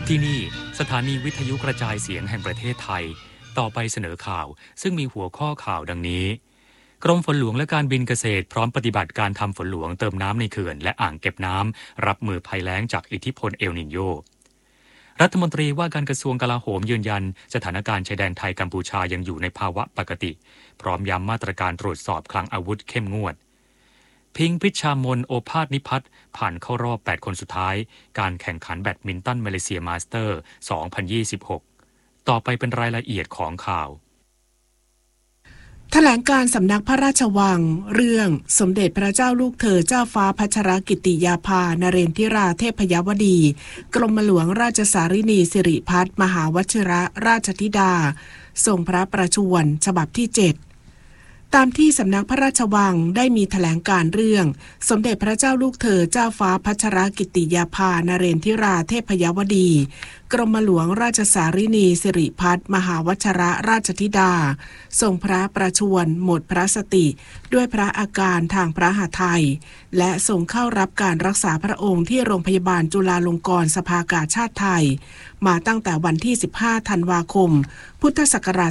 ที่นี่สถานีวิทยุกระจายเสียงแห่งประเทศไทยต่อไปเสนอข่าวซึ่งมีหัวข้อข่าวดังนี้กรมฝนหลวงและการบินเกษตรพร้อมปฏิบัติการทำฝนหลวงเติมน้ำในเขื่อนและอ่างเก็บน้ำรับมือภัยแล้งจากอิทธิพลเอลนิโญรัฐมนตรีว่าการกระทรวงกลาโหมยืนยันสถานการณ์ชายแดนไทยกัมพูชายังอยู่ในภาวะปกติพร้อมย้ำมาตรการตรวจสอบคลังอาวุธเข้มงวดพิงค์พิชชามนโอภาสนิพัฒน์ผ่านเข้ารอบ8คนสุดท้ายการแข่งขันแบดมินตันมาเลเซียมาสเตอร์2026ต่อไปเป็นรายละเอียดของข่าวแถลงการสำนักพระราชวังเรื่องสมเด็จพระเจ้าลูกเธอเจ้าฟ้าพัชรกิติยาภานเรนทิราเทพยวดีกรมหลวงราชสารินีสิริพัฒน์มหาวชิรราชธิดาทรงพระประชวรฉบับที่7ตามที่สำนักพระราชวังได้มีแถลงการเรื่องสมเด็จพระเจ้าลูกเธอเจ้าฟ้าพัชรกิติยาภานเรนทิราเทพยวดีกรมหลวงราชสารินีสิริพัฒน์มหาวชิรราชธิดาทรงพระประชวรหมดพระสติด้วยพระอาการทางพระหฤทัยและทรงเข้ารับการรักษาพระองค์ที่โรงพยาบาลจุฬาลงกรณ์สภากาชาดไทยมาตั้งแต่วันที่15ธันวาคมพุทธศักราช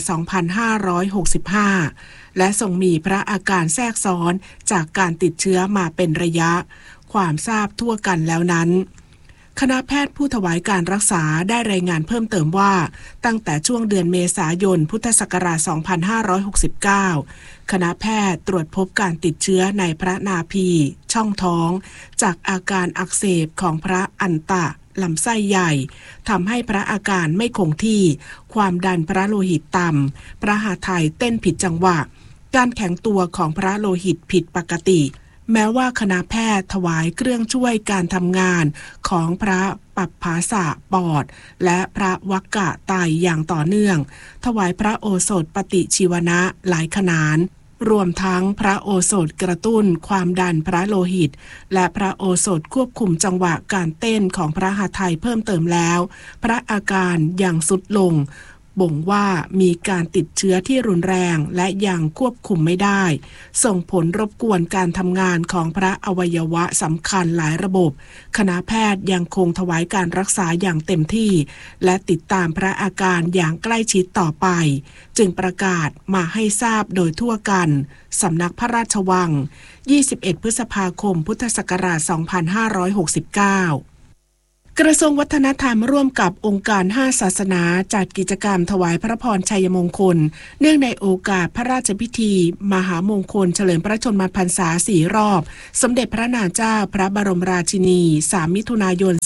2565และทรงมีพระอาการแทรกซ้อนจากการติดเชื้อมาเป็นระยะความทราบทั่วกันแล้วนั้นคณะแพทย์ผู้ถวายการรักษาได้รายงานเพิ่มเติมว่าตั้งแต่ช่วงเดือนเมษายนพุทธศักราช2569คณะแพทย์ตรวจพบการติดเชื้อในพระนาภีช่องท้องจากอาการอักเสบของพระอันตะลำไส้ใหญ่ทำให้พระอาการไม่คงที่ความดันพระโลหิตต่ำพระหฤทัยเต้นผิดจังหวะการแข็งตัวของพระโลหิตผิดปกติแม้ว่าคณะแพทย์ถวายเครื่องช่วยการทำงานของพระปัปภาสะปอดและพระวักกะไตอย่างต่อเนื่องถวายพระโอสถปฏิชีวนะหลายขนานรวมทั้งพระโอสถกระตุ้นความดันพระโลหิตและพระโอสถควบคุมจังหวะการเต้นของพระหฤทัยเพิ่มเติมแล้วพระอาการยังทรุดลงบ่งว่ามีการติดเชื้อที่รุนแรงและยังควบคุมไม่ได้ส่งผลรบกวนการทำงานของพระอวัยวะสำคัญหลายระบบคณะแพทย์ยังคงถวายการรักษาอย่างเต็มที่และติดตามพระอาการอย่างใกล้ชิดต่อไปจึงประกาศมาให้ทราบโดยทั่วกันสำนักพระราชวัง21พฤษภาคมพุทธศักราช2569กระทรวงวัฒนธรรมร่วมกับองค์การ5ศาสนาจัดกิจกรรมถวายพระพรชัยมงคลเนื่องในโอกาสพระราชพิธีมหามงคลเฉลิมพระชนมพรรษา4รอบสมเด็จพระนางเจ้าพระบรมราชินี3มิถุนายน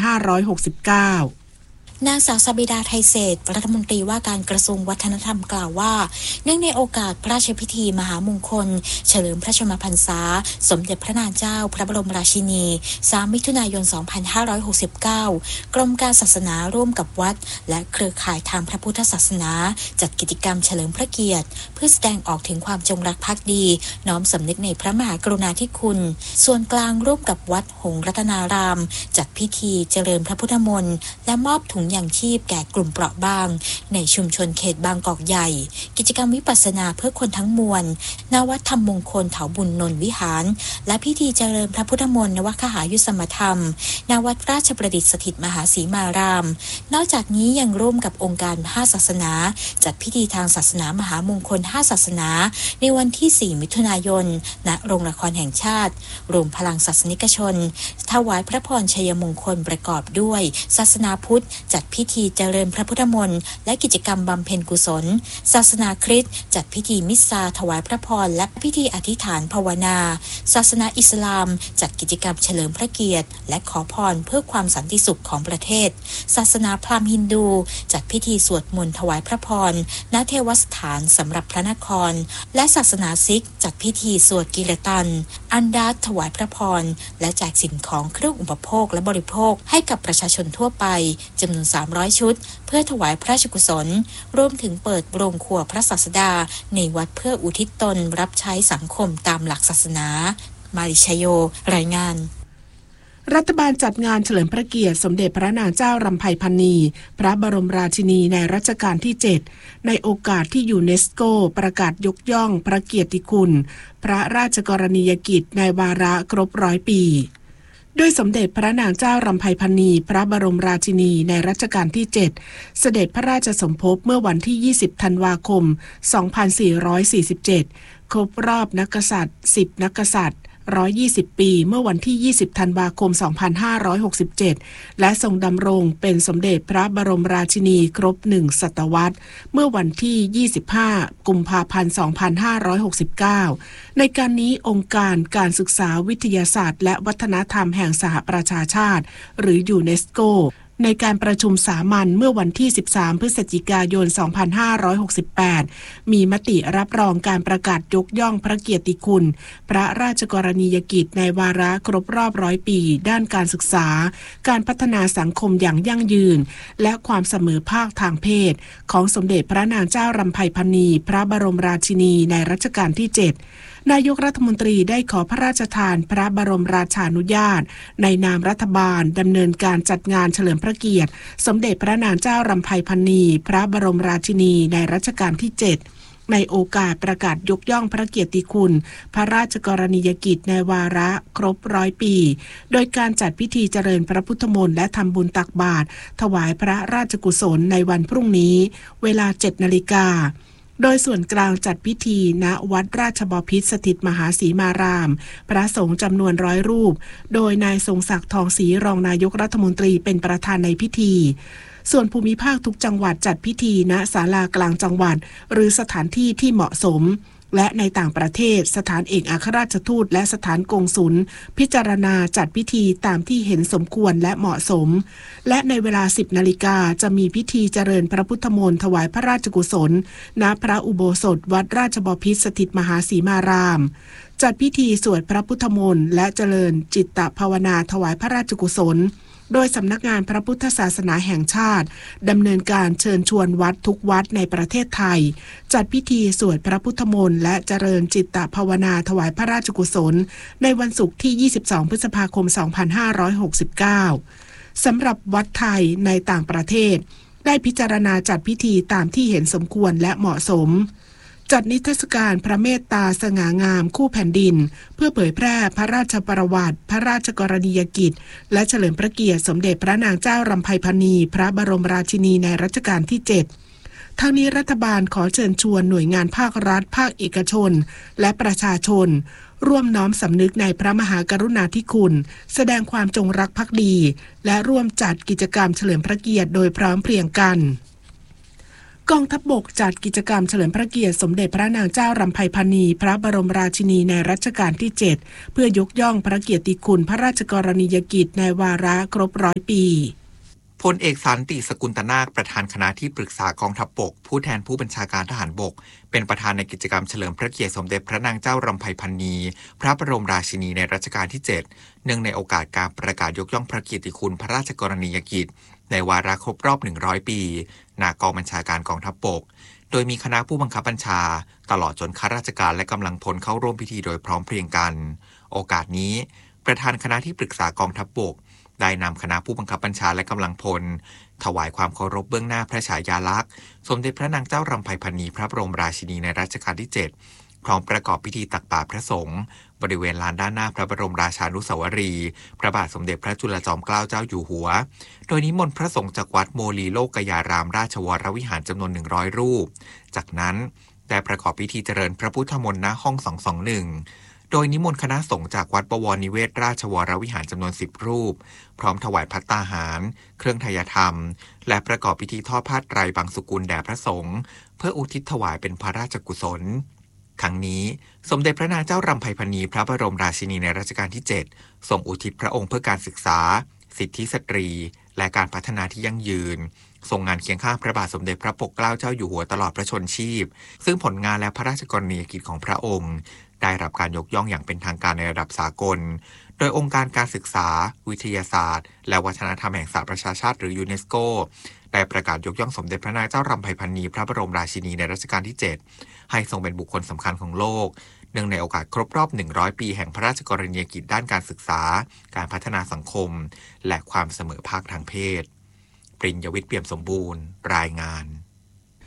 2569 นางสาวสบิดาไทยเศรษฐ์รัฐมนตรีว่าการกระทรวงวัฒนธรรมกล่าวว่าเนื่องในโอกาสพระราชพิธีมหามงคลเฉลิมพระชนมพรรษาสมเด็จพระนางเจ้าพระบรมราชินี3มิถุนายน2569กรมการศาสนาร่วมกับวัดและเครือข่ายทางพระพุทธศาสนาจัดกิจกรรมเฉลิมพระเกียรติเพื่อแสดงออกถึงความจงรักภักดีน้อมสำนึกในพระมหากรุณาธิคุณส่วนกลางร่วมกับวัดหงส์รัตนารามจัดพิธีเจริญพระพุทธมนต์และมอบถุงอย่างชีพแก่กลุ่มเปราะบางในชุมชนเขตบางกอกใหญ่กิจกรรมวิปัสสนาเพื่อคนทั้งมวลณวัดธรรมมงคลเถาบุญนนท์วิหารและพิธีเจริญพระพุทธมนต์ณวัดคหายุสมธรรมณวัดราชประดิษฐ์สถิตมหาสีมารามนอกจากนี้ยังร่วมกับองค์การ5ศาสนาจัดพิธีทางศาสนามหามงคล5ศาสนาในวันที่4มิถุนายนณโรงละครแห่งชาติรวมพลังศาสนิกชนถวายพระพรชัยมงคลประกอบด้วยศาสนาพุทธจัดพิธีเจริญพระพุทธมนต์และกิจกรรมบำเพ็ญกุศลศาสนาคริสต์จัดพิธีมิสซาถวายพระพรและพิธีอธิษฐานภาวนาศาสนาอิสลามจัดกิจกรรมเฉลิมพระเกียรติและขอพรเพื่อความสันติสุขของประเทศศาสนาพราหมณ์ฮินดูจัดพิธีสวดมนต์ถวายพระพรณเทวสถานสำหรับพระนครและศาสนาซิกจัดพิธีสวดกิรตันอันดาถวายพระพรและแจกสิ่งของเครื่องอุปโภคและบริโภคให้กับประชาชนทั่วไปจำนวน300ชุดเพื่อถวายพระราชกุศลรวมถึงเปิดโรงครัวพระศาสดาในวัดเพื่ออุทิศตนรับใช้สังคมตามหลักศาสนามาริชโยรายงานรัฐบาลจัดงานเฉลิมพระเกียรติสมเด็จพระนางเจ้ารำไพพรรณีพระบรมราชินีในรัชกาลที่7ในโอกาสที่ยูเนสโกประกาศยกย่องพระเกียรติคุณพระราชกรณียกิจในวาระครบ100 ปีด้วยสมเด็จพระนางเจ้ารำไพพรรณีพระบรมราชินีในรัชกาลที่ 7 เสด็จพระราชสมภพเมื่อวันที่ 20 ธันวาคม 2447 ครบรอบนักกษัตริย์ 10 นักกษัตริย์ 120 ปีเมื่อวันที่ 20 ธันวาคม 2567 และทรงดำรงเป็นสมเด็จพระบรมราชินีครบ1 ศตวรรษเมื่อวันที่ 25 กุมภาพันธ์ 2569 ในการนี้องค์การการศึกษาวิทยาศาสตร์และวัฒนธรรมแห่งสหประชาชาติหรือยูเนสโกในการประชุมสามัญเมื่อวันที่ 13 พฤศจิกายน 2568 มีมติรับรองการประกาศยกย่องพระเกียรติคุณพระราชกรณียกิจในวาระครบรอบ100 ปีด้านการศึกษาการพัฒนาสังคมอย่างยั่งยืนและความเสมอภาคทางเพศของสมเด็จพระนางเจ้ารำไพพรรณีพระบรมราชินีในรัชกาลที่ 7นายกรัฐมนตรีได้ขอพระราชทานพระบรมราชานุญาตในนามรัฐบาลดำเนินการจัดงานเฉลิมพระเกียรติสมเด็จพระนางเจ้ารำไพพรรณีพระบรมราชินีในรัชกาลที่ 7ในโอกาสประกาศยกย่องพระเกียรติคุณพระราชกรณียกิจในวาระครบ100 ปีโดยการจัดพิธีเจริญพระพุทธมนต์และทำบุญตักบาตรถวายพระราชกุศลในวันพรุ่งนี้เวลา 7 นาฬิกาโดยส่วนกลางจัดพิธีณวัดราชบพิตรสถิตมหาสีมารามพระสงฆ์จำนวน100 รูปโดยนายทรงศักดิ์ทองศรีรองนายกรัฐมนตรีเป็นประธานในพิธีส่วนภูมิภาคทุกจังหวัดจัดพิธีณศาลากลางจังหวัดหรือสถานที่ที่เหมาะสมและในต่างประเทศสถานเอกอัครราชทูตและสถานกงสุลพิจารณาจัดพิธีตามที่เห็นสมควรและเหมาะสมและในเวลา 10 นาฬิกาจะมีพิธีเจริญพระพุทธมนต์ถวายพระราชกุศลณพระอุโบสถวัดราชบพิตรสถิตมหาสีมารามจัดพิธีสวดพระพุทธมนต์และเจริญจิตตภาวนาถวายพระราชกุศลโดยสำนักงานพระพุทธศาสนาแห่งชาติดำเนินการเชิญชวนวัดทุกวัดในประเทศไทยจัดพิธีสวดพระพุทธมนต์และเจริญจิตตภาวนาถวายพระราชกุศลในวันศุกร์ที่ 22 พฤษภาคม 2569 สำหรับวัดไทยในต่างประเทศได้พิจารณาจัดพิธีตามที่เห็นสมควรและเหมาะสมจัดนิทรรศการพระเมตตาสง่างามคู่แผ่นดินเพื่อเผยแพร่พระราชประวัติพระราชกรณียกิจและเฉลิมพระเกียรติสมเด็จพระนางเจ้ารำไพพรรณีพระบรมราชินีในรัชกาลที่ 7ทั้งนี้รัฐบาลขอเชิญชวนหน่วยงานภาครัฐภาคเอกชนและประชาชนร่วมน้อมสำนึกในพระมหากรุณาธิคุณแสดงความจงรักภักดีและร่วมจัดกิจกรรมเฉลิมพระเกียรติโดยพร้อมเพรียงกันกองทัพบกจัดกิจกรรมเฉลิมพระเกียรติสมเด็จพระนางเจ้ารำไพพรรณีพระบรมราชินีในรัชกาลที่ 7เพื่อยกย่องพระเกียรติคุณพระราชกรณียกิจในวาระครบ100 ปีพลเอกสันติสกุลตนาคประธานคณะที่ปรึกษากองทัพบกผู้แทนผู้บัญชาการทหารบกเป็นประธานในกิจกรรมเฉลิมพระเกียรติสมเด็จพระนางเจ้ารำไพพรรณีพระบรมราชินีในรัชกาลที่ 7เนื่องในโอกาสการประกาศยกย่องพระเกียรติคุณพระราชกรณียกิจในวาระครบรอบ100 ปีณกองบัญชาการกองทัพบกโดยมีคณะผู้บังคับบัญชาตลอดจนข้าราชการและกำลังพลเข้าร่วมพิธีโดยพร้อมเพรียงกันโอกาสนี้ประธานคณะที่ปรึกษากองทัพบกได้นำคณะผู้บังคับบัญชาและกำลังพลถวายความเคารพเบื้องหน้าพระฉายาลักษณ์สมเด็จพระนางเจ้ารำไพพรรณีพระบรมราชินีในรัชกาลที่ 7พร้อมประกอบพิธีตักบาตรพระสงฆ์บริเวณลานด้านหน้าพระบรมราชานุสาวรีย์พระบาทสมเด็จพระจุลจอมเกล้าเจ้าอยู่หัวโดยนิมนต์พระสงฆ์จากวัดโมลีโลกยารามราชวรวิหารจำนวน100 รูปจากนั้นได้ประกอบพิธีเจริญพระพุทธมนต์ณห้อง221โดยนิมนต์คณะสงฆ์จากวัดบวรนิเวศราชวรวิหารจำนวน10 รูปพร้อมถวายภัตตาหารเครื่องไทยธรรมและประกอบพิธีทอดผ้าไตรบางสุกุลแด่พระสงฆ์เพื่ออุทิศถวายเป็นพระราชกุศลครั้งนี้สมเด็จพระนางเจ้ารำไพพรรณีพระบรมราชินีในรัชกาลที่ 7ทรงอุทิศพระองค์เพื่อการศึกษาสิทธิสตรีและการพัฒนาที่ยั่งยืนทรงงานเคียงข้างพระบาทสมเด็จพระปกเกล้าเจ้าอยู่หัวตลอดพระชนชีพซึ่งผลงานและพระราชกรณียกิจของพระองค์ได้รับการยกย่องอย่างเป็นทางการในระดับสากลโดยองค์การการศึกษาวิทยาศาสตร์และวัฒนธรรมแห่งสหประชาชาติหรือยูเนสโกได้ประกาศยกย่องสมเด็จพระนางเจ้ารำไพพรรณีพระบรมราชินีในรัชกาลที่ 7ให้ทรงเป็นบุคคลสำคัญของโลกเนื่องในโอกาสครบรอบ100 ปีแห่งพระราชกรณียกิจด้านการศึกษาการพัฒนาสังคมและความเสมอภาคทางเพศปริญญวิทย์เปี่ยมสมบูรณ์รายงาน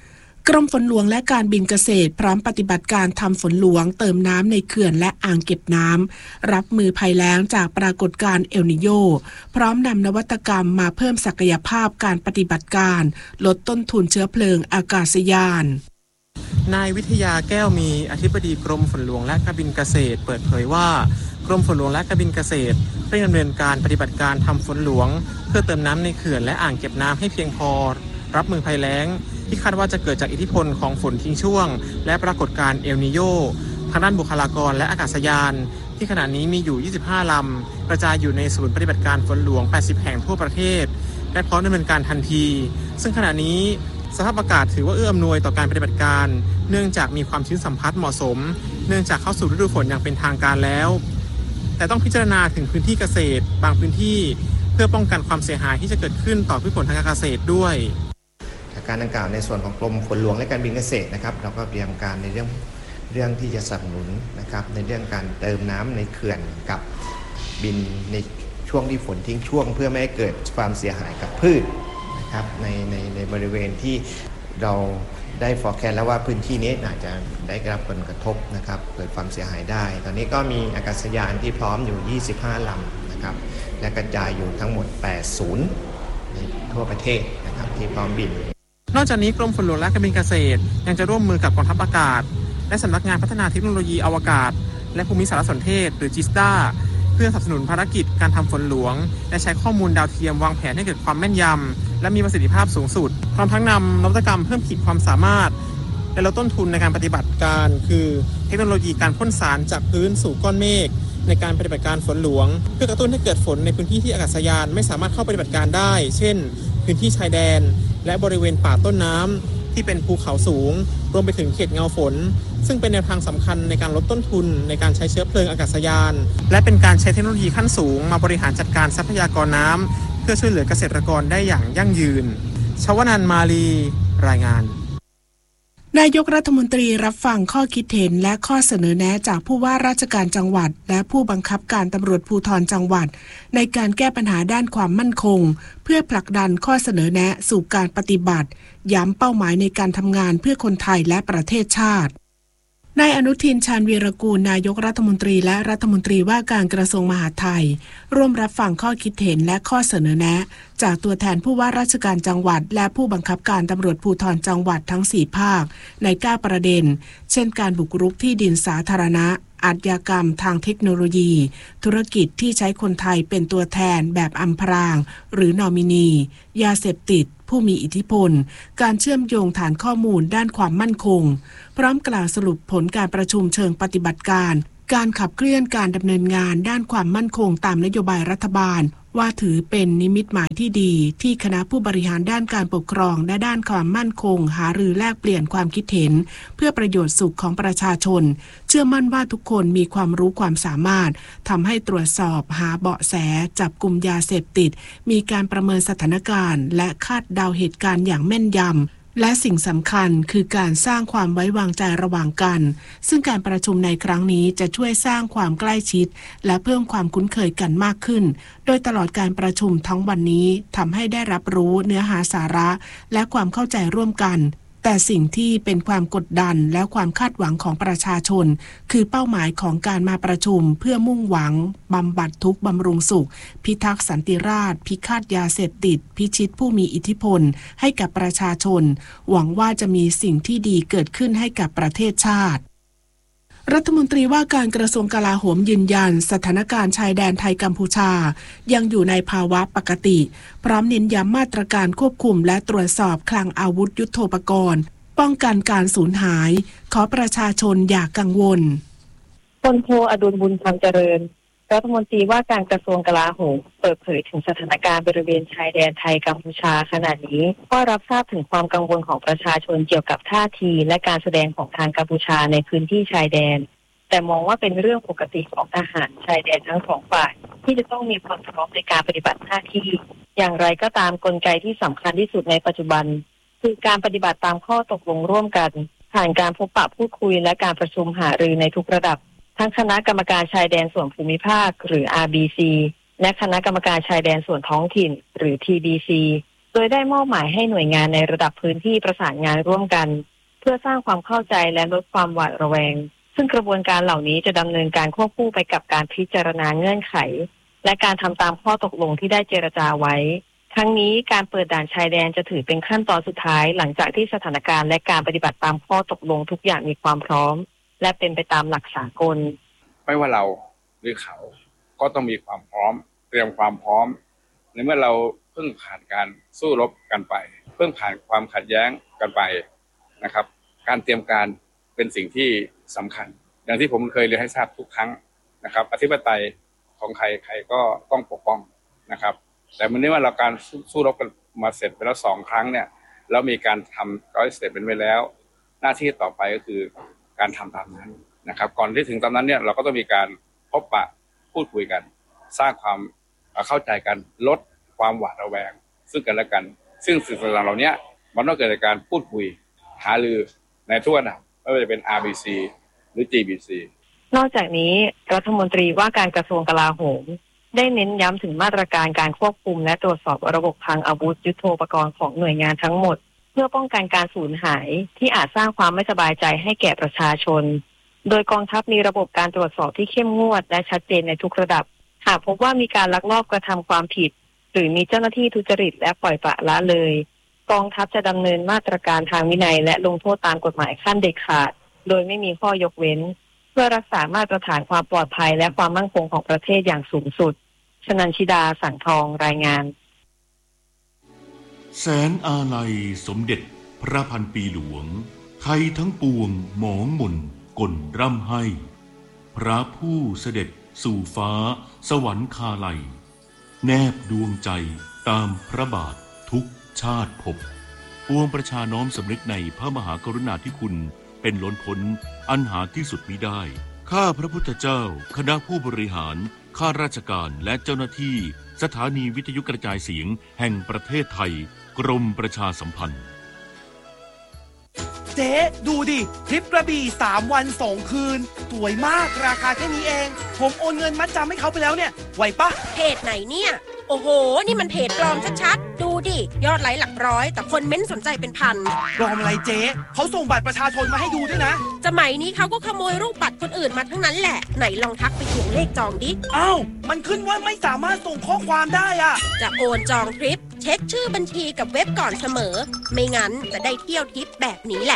กรมฝนหลวงและการบินเกษตรพร้อมปฏิบัติการทำฝนหลวงเติมน้ำในเขื่อนและอ่างเก็บน้ำรับมือภัยแล้งจากปรากฏการณ์เอลนิโญพร้อมนำนวัตกรรมมาเพิ่มศักยภาพการปฏิบัติการลดต้นทุนเชื้อเพลิงอากาศยานนายวิทยาแก้วมีอธิบดีกรมฝนหลวงและการบินเกษตรเปิดเผยว่ากรมฝนหลวงและการบินเกษตรเร่งดำเนินการปฏิบัติการทำฝนหลวงเพื่อเติมน้ำในเขื่อนและอ่างเก็บน้ำให้เพียงพอรับมือภัยแล้งที่คาดว่าจะเกิดจากอิทธิพลของฝนทิ้งช่วงและปรากฏการณ์เอลนิโญทางด้านบุคลากรและอากาศยานที่ขณะนี้มีอยู่25ลำกระจายอยู่ในศูนย์ปฏิบัติการฝนหลวง80แห่งทั่วประเทศและพร้อมดำเนินการทันทีซึ่งขณะนี้สภาพอากาศถือว่าเอื้ออำนวยต่อการปฏิบัติการเนื่องจากมีความชื้นสัมพัทธ์เหมาะสมเนื่องจากเข้าสู่ฤดูฝนอย่างเป็นทางการแล้วแต่ต้องพิจารณาถึงพื้นที่เกษตรบางพื้นที่เพื่อป้องกันความเสียหายที่จะเกิดขึ้นต่อพืชผลทางการเกษตรด้วยการดังกล่าวในส่วนของกรมฝนหลวงและการบินเกษตรนะครับเราก็เตรียมการในเรื่องที่จะสนับสนุนนะครับในเรื่องการเติมน้ำในเขื่อนกับบินในช่วงที่ฝนทิ้งช่วงเพื่อไม่ให้เกิดความเสียหายกับพืชนะครับในบริเวณที่เราได้ forecast แล้วว่าพื้นที่นี้อาจจะได้รับผลกระทบนะครับเกิดความเสียหายได้ตอนนี้ก็มีอากาศยานที่พร้อมอยู่25ลำนะครับและกระจายอยู่ทั้งหมด8ศูนย์ในทั่วประเทศนะครับที่พร้อมบินนอกจากนี้กรมฝนหลวงและการบินเกษตรยังจะร่วมมือกับกองทัพอากาศและสำนักงานพัฒนาเทคโนโลยีอวกาศและภูมิสารสนเทศหรือจิสตาเพื่อสนับสนุนภารกิจการทำฝนหลวงและใช้ข้อมูลดาวเทียมวางแผนให้เกิดความแม่นยำและมีประสิทธิภาพสูงสุดพร้อมทั้งนำนวัตกรรมเพิ่มขีดความสามารถและลดต้นทุนในการปฏิบัติการคือเทคโนโลยีการพ่นสารจากพื้นสู่ก้อนเมฆในการปฏิบัติการฝนหลวงเพื่อกระตุ้นให้เกิดฝนในพื้นที่ที่อากาศยานไม่สามารถเข้าปฏิบัติการได้เช่นพื้นที่ชายแดนและบริเวณป่าต้นน้ำที่เป็นภูเขาสูงรวมไปถึงเขตเงาฝนซึ่งเป็นแนวทางสำคัญในการลดต้นทุนในการใช้เชื้อเพลิงอากาศยานและเป็นการใช้เทคโนโลยีขั้นสูงมาบริหารจัดการทรัพยากรน้ำเพื่อช่วยเหลือเกษตรกรได้อย่างยั่งยืนชวนันท์มาลีรายงานนายกรัฐมนตรีรับฟังข้อคิดเห็นและข้อเสนอแนะจากผู้ว่าราชการจังหวัดและผู้บังคับการตำรวจภูธรจังหวัดในการแก้ปัญหาด้านความมั่นคงเพื่อผลักดันข้อเสนอแนะสู่การปฏิบัติย้ำเป้าหมายในการทำงานเพื่อคนไทยและประเทศชาตินายอนุทินชาญวีรกูลนายกรัฐมนตรีและรัฐมนตรีว่าการกระทรวงมหาดไทยร่วมรับฟังข้อคิดเห็นและข้อเสนอแนะจากตัวแทนผู้ว่าราชการจังหวัดและผู้บังคับการตำรวจภูธรจังหวัดทั้ง4ภาคใน9ประเด็นเช่นการบุกรุกที่ดินสาธารณะอาชญากรรมทางเทคโนโลยีธุรกิจที่ใช้คนไทยเป็นตัวแทนแบบอำพรางหรือนอมินียาเสพติดผู้มีอิทธิพลการเชื่อมโยงฐานข้อมูลด้านความมั่นคงพร้อมกล่าวสรุปผลการประชุมเชิงปฏิบัติการการขับเคลื่อนการดำเนินงานด้านความมั่นคงตามนโยบายรัฐบาลว่าถือเป็นนิมิตหมายที่ดีที่คณะผู้บริหารด้านการปกครองและด้านความมั่นคงหารือแลกเปลี่ยนความคิดเห็นเพื่อประโยชน์สุขของประชาชนเชื่อมั่นว่าทุกคนมีความรู้ความสามารถทำให้ตรวจสอบหาเบาะแสจับกุมยาเสพติดมีการประเมินสถานการณ์และคาดเดาเหตุการณ์อย่างแม่นยำและสิ่งสำคัญคือการสร้างความไว้วางใจระหว่างกันซึ่งการประชุมในครั้งนี้จะช่วยสร้างความใกล้ชิดและเพิ่มความคุ้นเคยกันมากขึ้นโดยตลอดการประชุมทั้งวันนี้ทำให้ได้รับรู้เนื้อหาสาระและความเข้าใจร่วมกันแต่สิ่งที่เป็นความกดดันและความคาดหวังของประชาชนคือเป้าหมายของการมาประชุมเพื่อมุ่งหวังบำบัดทุกข์บำรุงสุขพิทักษ์สันติราษฎร์พิฆาตยาเสพติดพิชิตผู้มีอิทธิพลให้กับประชาชนหวังว่าจะมีสิ่งที่ดีเกิดขึ้นให้กับประเทศชาติรัฐมนตรีว่าการกระทรวงกลาโหมยืนยันสถานการณ์ชายแดนไทยกัมพูชายังอยู่ในภาวะปกติพร้อมเน้นย้ำมาตรการควบคุมและตรวจสอบคลังอาวุธยุทโธปกรณ์ป้องกันการสูญหายขอประชาชนอย่ากังวลพลโทอดุลบุญธรรมเจริญรัฐมนตรีว่าการกระทรวงกลาโหมเปิดเผยถึงสถานการณ์บริเวณชายแดนไทยกัมพูชาขณะนี้ก็รับทราบถึงความกังวลของประชาชนเกี่ยวกับท่าทีและการแสดงของทางกัมพูชาในพื้นที่ชายแดนแต่มองว่าเป็นเรื่องปกติของทหารชายแดนทั้งสองฝ่ายที่จะต้องมีความพร้อมในการปฏิบัติหน้าที่อย่างไรก็ตามกลไกที่สำคัญที่สุดในปัจจุบันคือการปฏิบัติตามข้อตกลงร่วมกันผ่านการพบปะพูดคุยและการประชุมหารือในทุกระดับทั้งคณะกรรมการชายแดนส่วนภูมิภาคหรือ RBC และคณะกรรมการชายแดนส่วนท้องถิ่นหรือ TBC โดยได้มอบหมายให้หน่วยงานในระดับพื้นที่ประสานงานร่วมกันเพื่อสร้างความเข้าใจและลดความหวาดระแวงซึ่งกระบวนการเหล่านี้จะดำเนินการควบคู่ไปกับการพิจารณาเงื่อนไขและการทำตามข้อตกลงที่ได้เจรจาไว้ทั้งนี้การเปิดด่านชายแดนจะถือเป็นขั้นตอนสุดท้ายหลังจากที่สถานการณ์และการปฏิบัติตามข้อตกลงทุกอย่างมีความพร้อมและเป็นไปตามหลักสากลไม่ว่าเราหรือเขาก็ต้องมีความพร้อมเตรียมความพร้อมในเมื่อเราเพิ่งผ่านการสู้รบกันไปเพิ่งผ่านความขัดแย้งกันไปนะครับการเตรียมการเป็นสิ่งที่สำคัญอย่างที่ผมเคยเรียนให้ทราบทุกครั้งนะครับอธิปไตยของใครใครก็ต้องปกป้องนะครับแต่วันนี้ว่าเราการสู้รบกันมาเสร็จไปแล้ว2 ครั้งเนี่ยแล้วมีการทำร้อยสเต็ปเป็นไว้แล้วหน้าที่ต่อไปก็คือการทำตามนั้นนะครับก่อนที่ถึงตอนนั้นเนี่ยเราก็ต้องมีการพบปะพูดคุยกันสร้างความเข้าใจกันลดความหวาดระแวงซึ่งกันและกันซึ่งสิ่งต่างๆเหล่านี้มันต้องเกิดจากการพูดคุยหารือในทุกระดับไม่ว่าจะเป็น RBC หรือ GBC นอกจากนี้รัฐมนตรีว่าการกระทรวงกลาโหมได้เน้นย้ำถึงมาตรการการควบคุมและตรวจสอบระบบคลังอาวุธยุทโธปกรณ์ของหน่วยงานทั้งหมดเพื่อป้องกันการสูญหายที่อาจสร้างความไม่สบายใจให้แก่ประชาชนโดยกองทัพมีระบบการตรวจสอบที่เข้มงวดและชัดเจนในทุกระดับหากพบว่ามีการลักลอบกระทำความผิดหรือมีเจ้าหน้าที่ทุจริตและปล่อยปละละเลยกองทัพจะดำเนินมาตรการทางวินัยและลงโทษตามกฎหมายขั้นเด็ดขาดโดยไม่มีข้อยกเว้นเพื่อรักษามาตรฐานความปลอดภัยและความมั่นคงของประเทศอย่างสูงสุดชนันชิดาสังทองรายงานแสนอาลัยสมเด็จพระพันปีหลวงไทยทั้งปวงหมองหม่นก่นร่ำให้พระผู้เสด็จสู่ฟ้าสวรรคาลัยแนบดวงใจตามพระบาททุกชาติภพปวงประชาน้อมสำนึกในพระมหากรุณาธิคุณเป็นล้นพ้นอันหาที่สุดมิได้ข้าพระพุทธเจ้าคณะผู้บริหารข้าราชการและเจ้าหน้าที่สถานีวิทยุกระจายเสียงแห่งประเทศไทยกรมประชาสัมพันธ์เจ๊ดูดิทริปกระบี่3 วัน 2 คืนสวยมากราคาแค่นี้เองผมโอนเงินมัดจำให้เขาไปแล้วเนี่ยไหวปะเพจไหนเนี่ยโอ้โหนี่มันเพจปลอมชัดๆดูดิยอดไลค์หลักร้อยแต่คนเม้นสนใจเป็นพันปลอมอะไรเจ๊เขาส่งบัตรประชาชนมาให้ดูด้วยนะสมัยนี้เขาก็ขโมยรูปบัตรคนอื่นมาทั้งนั้นแหละไหนลองทักไปเขียนเลขจองดิอ้าวมันขึ้นว่าไม่สามารถส่งข้อความได้อะจะโอนจองทริปเช็คชื่อบัญชีกับเว็บก่อนเสมอไม่งั้นจะได้เที่ยวทริปแบบนี้แหละ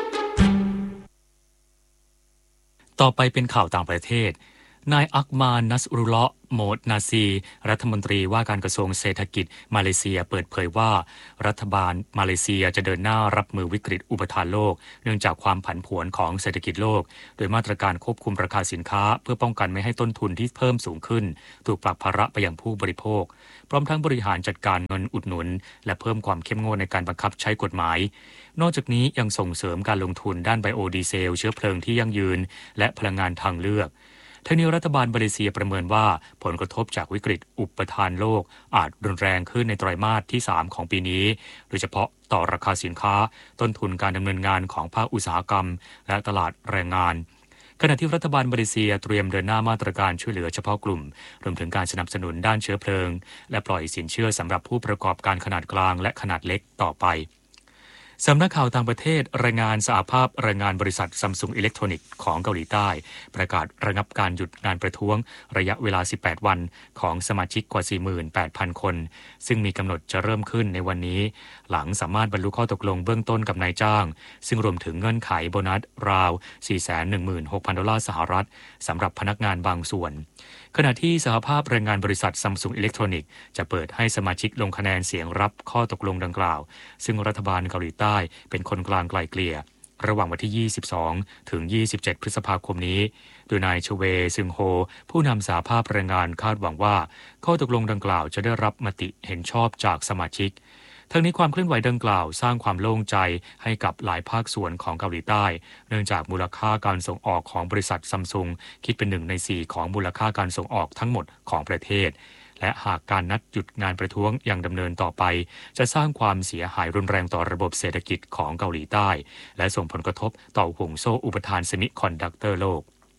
ต่อไปเป็นข่าวต่างประเทศนายอักมานัสรุเลาะห์โมดนาซีรัฐมนตรีว่าการกระทรวงเศรษฐกิจมาเลเซียเปิดเผยว่ารัฐบาลมาเลเซียจะเดินหน้ารับมือวิกฤตอุปทานโลกเนื่องจากความผันผวนของเศรษฐกิจโลกโดยมาตรการควบคุมราคาสินค้าเพื่อป้องกันไม่ให้ต้นทุนที่เพิ่มสูงขึ้นถูกผลักภาระไปยังผู้บริโภคพร้อมทั้งบริหารจัดการเงินอุดหนุนและเพิ่มความเข้มงวดในการบังคับใช้กฎหมายนอกจากนี้ยังส่งเสริมการลงทุนด้านไบโอดีเซลเชื้อเพลิงที่ยั่งยืนและพลังงานทางเลือกทั้งนี้รัฐบาลมาเลเซียประเมินว่าผลกระทบจากวิกฤตอุปทานโลกอาจรุนแรงขึ้นในไตรมาสที่3ของปีนี้โดยเฉพาะต่อราคาสินค้าต้นทุนการดำเนินงานของภาคอุตสาหกรรมและตลาดแรงงานขณะที่รัฐบาลมาเลเซียเตรียมเดินหน้ามาตรการช่วยเหลือเฉพาะกลุ่มรวมถึงการสนับสนุนด้านเชื้อเพลิงและปล่อยสินเชื่อสำหรับผู้ประกอบการขนาดกลางและขนาดเล็กต่อไปสำนักข่าวต่างประเทศรายงานสหภาพแรงงานบริษัทซัมซุงอิเล็กทรอนิกส์ของเกาหลีใต้ประกาศระงับการหยุดงานประท้วงระยะเวลา18 วันของสมาชิกกว่า 48,000 คนซึ่งมีกำหนดจะเริ่มขึ้นในวันนี้หลังสามารถบรรลุข้อตกลงเบื้องต้นกับนายจ้างซึ่งรวมถึงเงื่อนไขโบนัสราว 416,000 ดอลลาร์สหรัฐสำหรับพนักงานบางส่วนขณะที่สหภาพแรงงานบริษัทซัมซุงอิเล็กทรอนิกส์จะเปิดให้สมาชิกลงคะแนนเสียงรับข้อตกลงดังกล่าวซึ่งรัฐบาลเกาหลีใต้เป็นคนกลางไกล่เกลี่ยระหว่างวันที่22ถึง27พฤษภาคมนี้โดยนายชเวซึงโฮผู้นำสหภาพแรงงานคาดหวังว่าข้อตกลงดังกล่าวจะได้รับมติเห็นชอบจากสมาชิกทั้งนี้ความเคลื่อนไหวดังกล่าวสร้างความโล่งใจให้กับหลายภาคส่วนของเกาหลีใต้เนื่องจากมูลค่าการส่งออกของบริษัทซัมซุงคิดเป็น1 ใน 4ของมูลค่าการส่งออกทั้งหมดของประเทศและหากการนัดหยุดงานประท้วงยังดำเนินต่อไปจะสร้างความเสียหายรุนแรงต่อระบบเศรษฐกิจของเกาหลีใต้และส่งผลกระทบต่อห่วงโซ่อุปทานเซมิคอนดักเตอร์โลก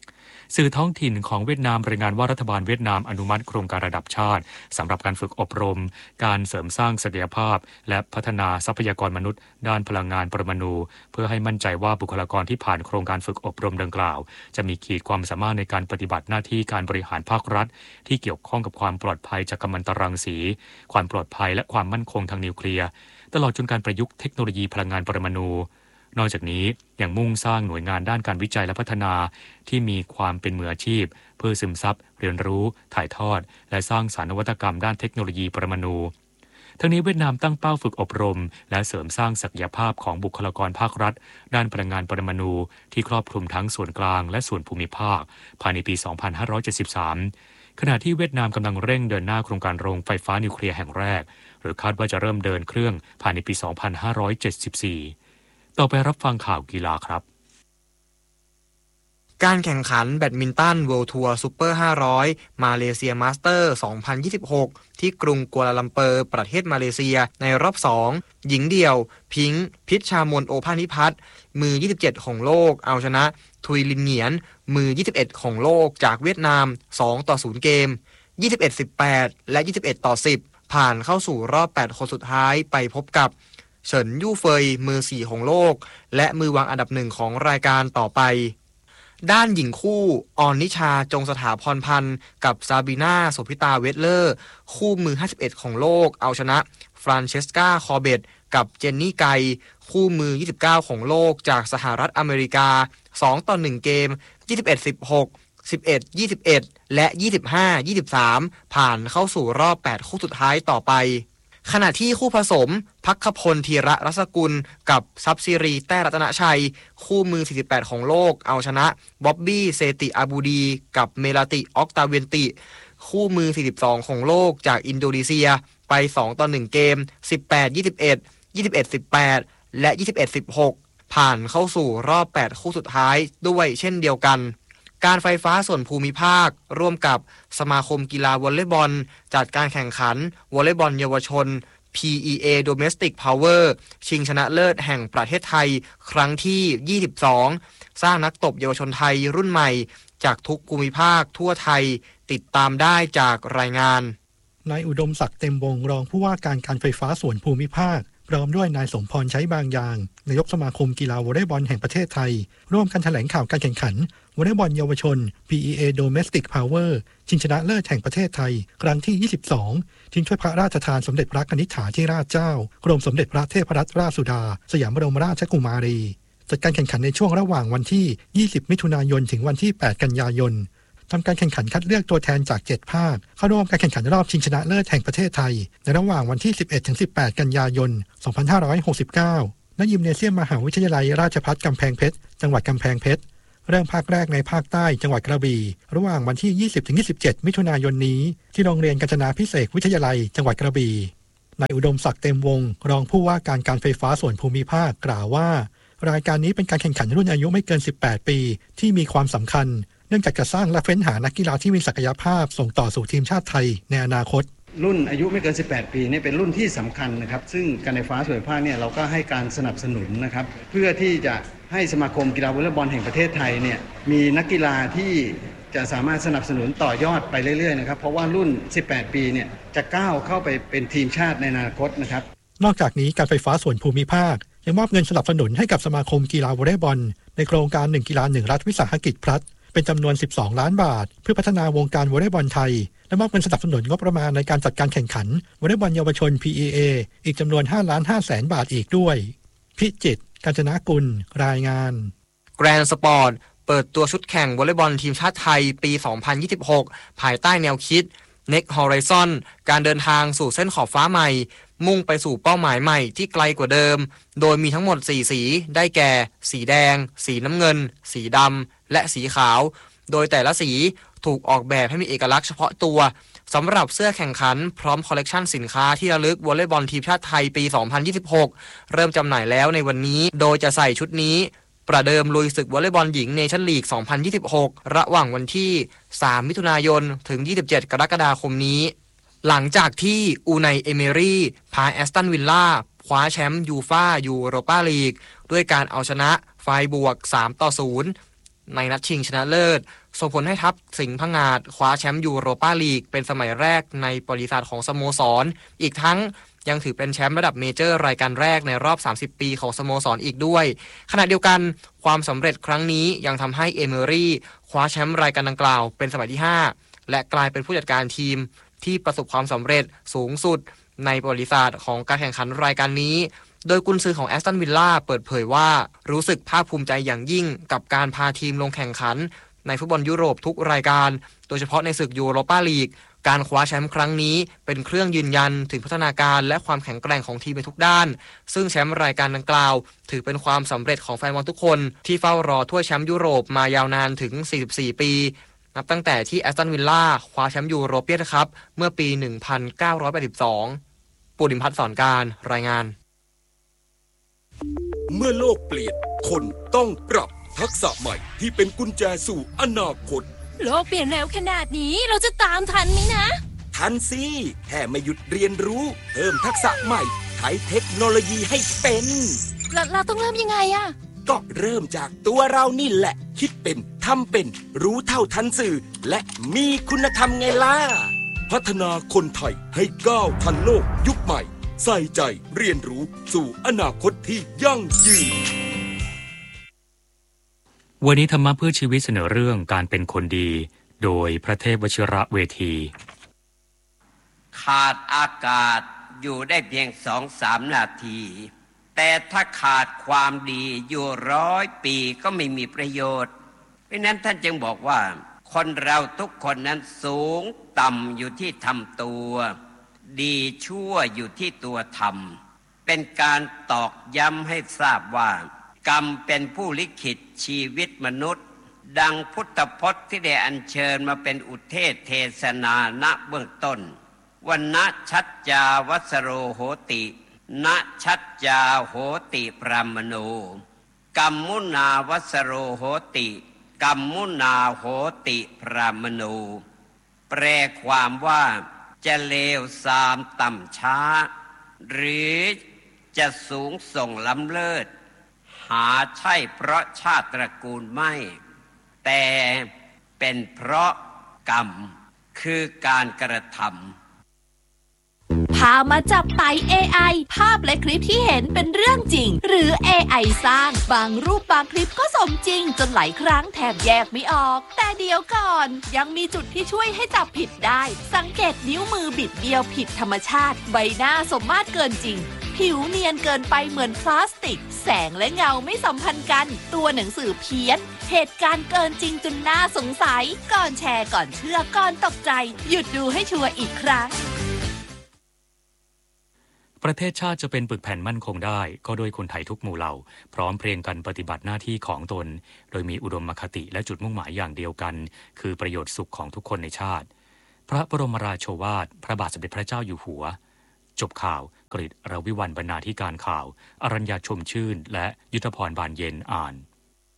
สื่อท้องถิ่นของเวียดนามรายงานว่ารัฐบาลเวียดนามอนุมัติโครงการระดับชาติสำหรับการฝึกอบรมการเสริมสร้างศักยภาพและพัฒนาทรัพยากรมนุษย์ด้านพลังงานปรมาณูเพื่อให้มั่นใจว่าบุคลากรที่ผ่านโครงการฝึกอบรมดังกล่าวจะมีขีดความสามารถในการปฏิบัติหน้าที่การบริหารภาครัฐที่เกี่ยวข้องกับความปลอดภัยจากกัมมันตรังสีความปลอดภัยและความมั่นคงทางนิวเคลียร์ตลอดจนการประยุกต์เทคโนโลยีพลังงานปรมาณูนอกจากนี้ยังมุ่งสร้างหน่วยงานด้านการวิจัยและพัฒนาที่มีความเป็นมืออาชีพเพื่อซึมซับเรียนรู้ถ่ายทอดและสร้างสรรค์นวัตกรรมด้านเทคโนโลยีปรมาณูทั้งนี้เวียดนามตั้งเป้าฝึกอบรมและเสริมสร้างศักยภาพของบุคลากรภาครัฐด้านพลังงานปรมาณูที่ครอบคลุมทั้งส่วนกลางและส่วนภูมิภาคภายในปี 2573 ขณะที่เวียดนามกำลังเร่งเดินหน้าโครงการโรงไฟฟ้านิวเคลียร์แห่งแรกหรือคาดว่าจะเริ่มเดินเครื่องภายในปี 2574 ต่อไปรับฟังข่าวกีฬาครับการแข่งขันแบดมินตันเวิลด์ทัวร์ซุปเปอร์500มาเลเซียมาสเตอร์ 2026 ที่กรุงกัวลาลัมเปอร์ประเทศมาเลเซียในรอบ 2 หญิงเดี่ยวพิงค์พิชชามนโอภานิพัฒน์มือ 27 ของโลกเอาชนะทุยลินเหงียนมือ 21 ของโลกจากเวียดนาม 2-0 เกม 21-18 และ 21-10 ผ่านเข้าสู่รอบ 8 คนสุดท้ายไปพบกับเฉินยู่เฟยมือ 4 ของโลกและมือวางอันดับ 1 ของรายการต่อไปด้านหญิงคู่ออนนิชาจงสถาพรพันธ์กับซาบีนาโสภิตาเวทเลอร์คู่มือ 51 ของโลกเอาชนะฟรานเชสกาคอร์เบตกับเจนนี่ไกคู่มือ 29 ของโลกจากสหรัฐอเมริกา 2-1 เกม 21-16 11-21 และ 25-23 ผ่านเข้าสู่รอบ 8 คู่สุดท้ายต่อไปขณะที่คู่ผสมภัคพลธีระรัศกุลกับซับซีรีแต้รัตนชัยคู่มือ 48 ของโลกเอาชนะบ๊อบบี้เซติอาบูดีกับเมลาติออกตาเวนติคู่มือ 42 ของโลกจากอินโดนีเซียไป 2-1 เกม 18-21 21-18 และ 21-16 ผ่านเข้าสู่รอบ 8 คู่สุดท้ายด้วยเช่นเดียวกันการไฟฟ้าส่วนภูมิภาคร่วมกับสมาคมกีฬาวอลเลย์บอลจัดการแข่งขันวอลเลย์บอลเยาวชน PEA Domestic Power ชิงชนะเลิศแห่งประเทศไทยครั้งที่ 22 สร้างนักตบเยาวชนไทยรุ่นใหม่จากทุกภูมิภาคทั่วไทยติดตามได้จากรายงานนายอุดมศักดิ์เต็มวงรองผู้ว่าการไฟฟ้าส่วนภูมิภาคพร้อมด้วยนายสมพรใช้บางอย่างนายกสมาคมกีฬาวอลเลย์บอลแห่งประเทศไทยร่วมกันแถลงข่าวการแข่งขันวอลเลย์บอลเยาวชน PEA Domestic Power ชิงชนะเลิศแห่งประเทศไทยครั้งที่ 22 ชิงถ้วยพระราชทานสมเด็จพระกนิษฐาธิราชเจ้ากรมสมเด็จพระเทพรัตนราชสุดาสยามบรมราชกุมารีจัดการแข่งขันในช่วงระหว่างวันที่ 20 มิถุนายนถึงวันที่ 8 กันยายนทำการแข่งขันคัดเลือกตัวแทนจาก 7 ภาคเข้าร่วมการแข่งขันรอบชิงชนะเลิศแห่งประเทศไทยในระหว่างวันที่ 11-18 กันยายน 2569 ณ ยิมเนเซียมมหาวิทยาลัยราชภัฏกำแพงเพชรจังหวัดกำแพงเพชรเริ่มภาคแรกในภาคใต้จังหวัดกระบี่ระหว่างวันที่ 20-27 มิถุนายนนี้ที่โรงเรียนกาญจนาภิเษกวิทยาลัยจังหวัดกระบี่นายอุดมศักดิ์เต็มวงรองผู้ว่าการไฟฟ้าส่วนภูมิภาคกล่าวว่ารายการนี้เป็นการแข่งขันรุ่นอายุไม่เกิน 18 ปีที่มีความสำคัญเนื่องจากจะสร้างและเฟ้นหานักกีฬาที่มีศักยภาพส่งต่อสู่ทีมชาติไทยในอนาคตรุ่นอายุไม่เกิน 18 ปีนี่เป็นรุ่นที่สำคัญนะครับซึ่งการไฟฟ้าส่วนภูมิภาคเนี่ยเราก็ให้การสนับสนุนนะครับเพื่อที่จะให้สมาคมกีฬาวอลเลย์บอลแห่งประเทศไทยเนี่ยมีนักกีฬาที่จะสามารถสนับสนุนต่อยอดไปเรื่อยๆนะครับเพราะว่ารุ่น 18 ปีเนี่ยจะก้าวเข้าไปเป็นทีมชาติในอนาคตนะครับนอกจากนี้การไฟฟ้าส่วนภูมิภาคยังมอบเงินสนับสนุนให้กับสมาคมกีฬาวอลเลย์บอลในโครงการ1กีฬา1รัฐวิสาหกิจพลัสเป็นจำนวน12ล้านบาทเพื่อพัฒนาวงการวอลเลย์บอลไทยและมอบเงินสนับสนุนงบประมาณในการจัดการแข่งขันวอลเลย์บอลเยาวชน PEA อีกจำนวน5,500,000 บาทอีกด้วยพิจิตรกาญจนกุลรายงานแกรนด์สปอร์ตเปิดตัวชุดแข่งวอลเลย์บอลทีมชาติไทยปี 2026 ภายใต้แนวคิด Next Horizon การเดินทางสู่เส้นขอบฟ้าใหม่มุ่งไปสู่เป้าหมายใหม่ที่ไกลกว่าเดิมโดยมีทั้งหมด4สีได้แก่สีแดงสีน้ำเงินสีดำและสีขาวโดยแต่ละสีถูกออกแบบให้มีเอกลักษณ์เฉพาะตัวสำหรับเสื้อแข่งขันพร้อมคอลเลกชันสินค้าที่ระลึกวอลเลย์บอลทีมชาติไทยปี 2026 เริ่มจำหน่ายแล้วในวันนี้โดยจะใส่ชุดนี้ประเดิมลุยศึกวอลเลย์บอลหญิงเนชั่นลีก 2026 ระหว่างวันที่ 3 มิถุนายนถึง 27 กรกฎาคมนี้หลังจากที่อูไนเอเมรี่พาแอสตันวิลล่าคว้าแชมป์ยูฟ่ายูโรปาลีกด้วยการเอาชนะไฟบวก 3-0 ในนัดชิงชนะเลิศส่งผลให้ทัพสิงห์ผงาดคว้าแชมป์ยูโรปาลีกเป็นสมัยแรกในประวัติศาสตร์ของสโมสรอีกทั้งยังถือเป็นแชมป์ระดับเมเจอร์รายการแรกในรอบ30ปีของสโมสรอีกด้วยขณะเดียวกันความสำเร็จครั้งนี้ยังทำให้เอเมอรี่คว้าแชมป์รายการดังกล่าวเป็นสมัยที่5และกลายเป็นผู้จัดการทีมที่ประสบความสำเร็จสูงสุดในประวัติศาสตร์ของการแข่งขันรายการนี้โดยกุนซือของแอสตันวิลล่าเปิดเผยว่ารู้สึกภาคภูมิใจอย่างยิ่งกับการพาทีมลงแข่งขันในฟุตบอลยุโรปทุกรายการโดยเฉพาะในศึกยูโรปาลีกการคว้าแชมป์ครั้งนี้เป็นเครื่องยืนยันถึงพัฒนาการและความแข็งแกร่งของทีมในทุกด้านซึ่งแชมป์รายการดังกล่าวถือเป็นความสำเร็จของแฟนบอลทุกคนที่เฝ้ารอถ้วยแชมป์ยุโรปมายาวนานถึง44ปีนับตั้งแต่ที่แอสตันวิลล่าคว้าแชมป์ยูโรเปียนคัพเมื่อปี 1982 ปุริมพัฒน์สอนการรายงานเมื่อโลกเปลี่ยนคนต้องปรับทักษะใหม่ที่เป็นกุญแจสู่อนาคตโลกเปลี่ยนเร็วขนาดนี้เราจะตามทันไหมนะทันสิแค่ไม่หยุดเรียนรู้เพิ่มทักษะใหม่ใช้เทคโนโลยีให้เป็นเราต้องเริ่มยังไงอะก็เริ่มจากตัวเรานี่แหละคิดเป็นทำเป็นรู้เท่าทันสื่อและมีคุณธรรมไงล่ะพัฒนาคนไทยให้ก้าวทันโลกยุคใหม่ใส่ใจเรียนรู้สู่อนาคตที่ยั่งยืนวันนี้ธรรมะเพื่อชีวิตเสนอเรื่องการเป็นคนดีโดยพระเทพวชิระเวทีขาดอากาศอยู่ได้เพียง 2-3 นาทีแต่ถ้าขาดความดีอยู่100 ปีก็ไม่มีประโยชน์เพราะนั้นท่านจึงบอกว่าคนเราทุกคนนั้นสูงต่ำอยู่ที่ทำตัวดีชั่วอยู่ที่ตัวทำเป็นการตอกย้ำให้ทราบว่ากรรมเป็นผู้ลิขิตชีวิตมนุษย์ดังพุทธพจน์ที่ได้อัญเชิญมาเป็นอุเทศเทศนาณเบื้องต้นวันนะชัจจาวัสโรโหตินะชัจจาโหติพรามโนกัมมุนาวัสโรโหติกัมมุนาโหติพรามโนแปลความว่าจะเลวทรามต่ำช้าหรือจะสูงส่งล้ำเลิศหาใช่เพราะชาติตระกูลไม่แต่เป็นเพราะกรรมคือการกระทำพามาจับไต่ AI ภาพและคลิปที่เห็นเป็นเรื่องจริงหรือ AI สร้างบางรูปบางคลิปก็สมจริงจนหลายครั้งแทบแยกไม่ออกแต่เดี๋ยวก่อนยังมีจุดที่ช่วยให้จับผิดได้สังเกตนิ้วมือบิดเบี้ยวผิดธรรมชาติใบหน้าสมมาตรเกินจริงผิวเนียนเกินไปเหมือนพลาสติกแสงและเงาไม่สัมพันธ์กันตัวหนังสือเพี้ยนเหตุการณ์เกินจริงจนน่าสงสัยก่อนแชร์ก่อนเชื่อก่อนตกใจหยุดดูให้ชัวร์อีกครั้งประเทศชาติจะเป็นปึกแผ่นมั่นคงได้ก็โดยคนไทยทุกหมู่เหล่าพร้อมเพรียงกันปฏิบัติหน้าที่ของตนโดยมีอุดมคติและจุดมุ่งหมายอย่างเดียวกันคือประโยชน์สุขของทุกคนในชาติพระบรมราโชวาทพระบาทสมเด็จพระเจ้าอยู่หัวจบข่าวกฤษ รวิวรรณ บรรณาธิการข่าวอรัญญาชมชื่นและยุทธพรบานเย็นอ่าน